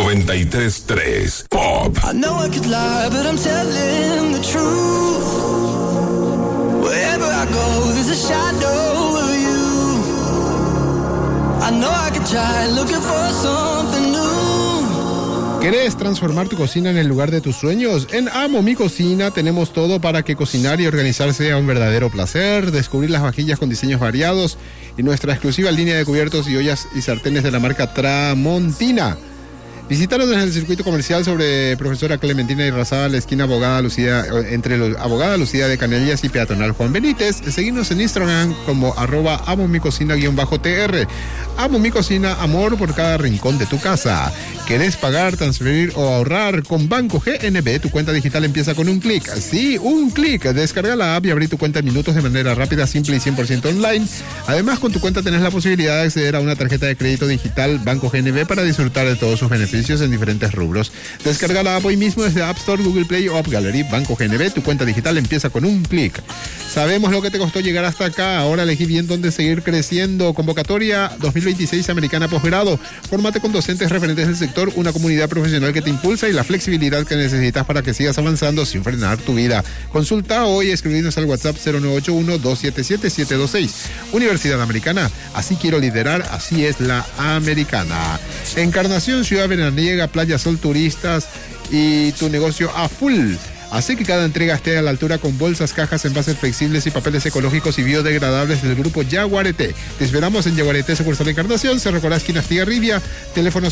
93.3 Pop. I know I could lie, but I'm telling the truth. Wherever I go, there's a shadow of you. I know I could try looking for something new. ¿Querés transformar tu cocina en el lugar de tus sueños? En Amo Mi Cocina tenemos todo para que cocinar y organizar sea un verdadero placer. Descubrir las vajillas con diseños variados y nuestra exclusiva línea de cubiertos y ollas y sartenes de la marca Tramontina. Visítanos en el circuito comercial sobre Profesora Clementina Irarrázaval, esquina Abogada Lucía, entre Abogada Lucía de Canellas y Peatonal Juan Benítez. Seguirnos en Instagram como @amomicocina_tr. Amo Mi Cocina, amor por cada rincón de tu casa. ¿Querés pagar, transferir o ahorrar con Banco GNB? Tu cuenta digital empieza con un clic. Sí, un clic. Descarga la app y abrí tu cuenta en minutos de manera rápida, simple y 100% online. Además, con tu cuenta tenés la posibilidad de acceder a una tarjeta de crédito digital Banco GNB para disfrutar de todos sus beneficios en diferentes rubros. Descarga la app hoy mismo desde App Store, Google Play o App Gallery. Banco GNB, tu cuenta digital empieza con un clic. Sabemos lo que te costó llegar hasta acá, ahora elegí bien dónde seguir creciendo. Convocatoria 2026 Americana Posgrado. Fórmate con docentes referentes del sector, una comunidad profesional que te impulsa y la flexibilidad que necesitas para que sigas avanzando sin frenar tu vida. Consulta hoy, escribirnos al WhatsApp 0981-277-726. Universidad Americana, así quiero liderar, así es la americana. Encarnación, Ciudad Veraniega, Playa Sol Turistas y tu negocio a full. Así que cada entrega esté a la altura con bolsas, cajas, envases flexibles y papeles ecológicos y biodegradables del grupo Yaguareté. Te esperamos en Yaguareté, sucursal Encarnación, Cerro Corá, esquina Astigarribia, teléfono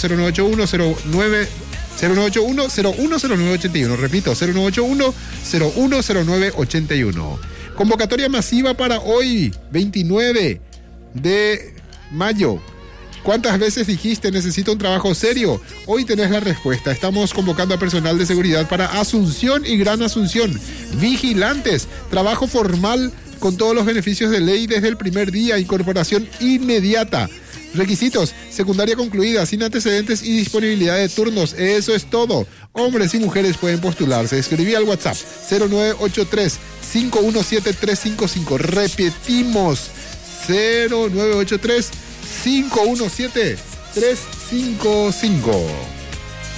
0981-010981. Repito, 0981-010981. Convocatoria masiva para hoy, 29 de mayo. ¿Cuántas veces dijiste necesito un trabajo serio? Hoy tenés la respuesta. Estamos convocando a personal de seguridad para Asunción y Gran Asunción. Vigilantes, trabajo formal con todos los beneficios de ley desde el primer día, incorporación inmediata. Requisitos, secundaria concluida, sin antecedentes y disponibilidad de turnos. Eso es todo. Hombres y mujeres pueden postularse. Escribí al WhatsApp 0983-517-355. Repetimos, 0983-517-355.